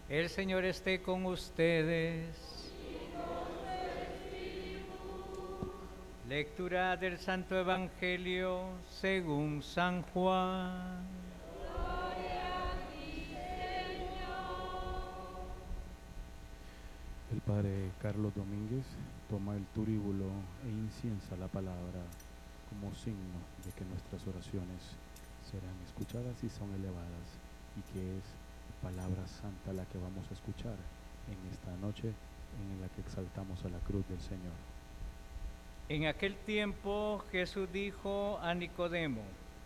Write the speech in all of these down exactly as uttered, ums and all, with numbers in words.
El Señor esté con ustedes. Lectura del Santo Evangelio según San Juan. Gloria a ti, Señor. El padre Carlos Domínguez toma el turíbulo e inciensa la palabra como signo de que nuestras oraciones serán escuchadas y son elevadas, y que es palabra santa la que vamos a escuchar en esta noche en la que exaltamos a la cruz del Señor. En aquel tiempo Jesús dijo a Nicodemo: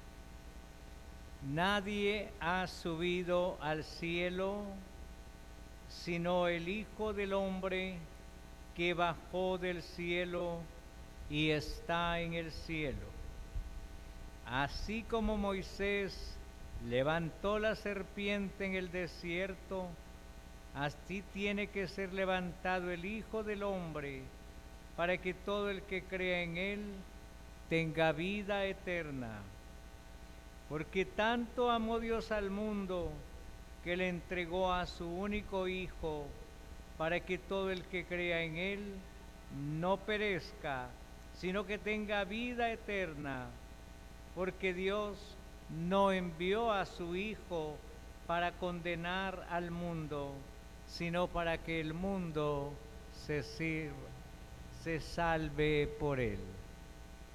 nadie ha subido al cielo sino el Hijo del Hombre que bajó del cielo y está en el cielo. Así como Moisés levantó la serpiente en el desierto, así tiene que ser levantado el Hijo del Hombre, para que todo el que crea en él tenga vida eterna. Porque tanto amó Dios al mundo, que le entregó a su único Hijo, para que todo el que crea en él no perezca, sino que tenga vida eterna. Porque Dios no envió a su Hijo para condenar al mundo, sino para que el mundo se sirva, se salve por él.